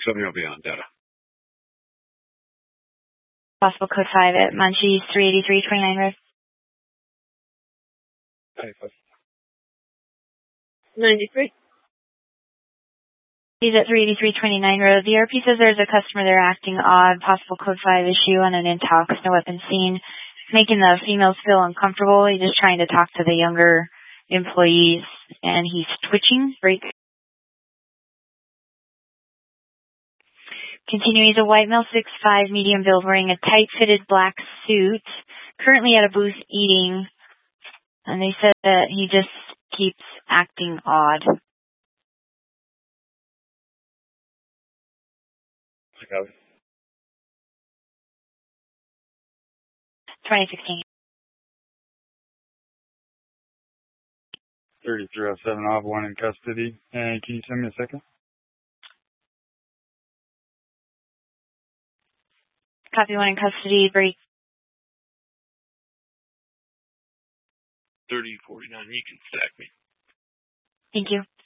670 will be on data. Possible code 5 at Munchie's 383-29 Road. 93. He's at 383-29 Road. The RP says there's a customer there acting odd. Possible code 5 issue on an intox, no weapon seen. Making the females feel uncomfortable. He's just trying to talk to the younger employees, and he's twitching. Break. Continuing, he's a white male, 6'5", medium build, wearing a tight-fitted black suit. Currently at a booth eating, and they said that he just keeps acting odd. Okay. 2016. 3307 off, one in custody. And can you send me a second? Copy, one in custody. Break. 3049, you can stack me. Thank you.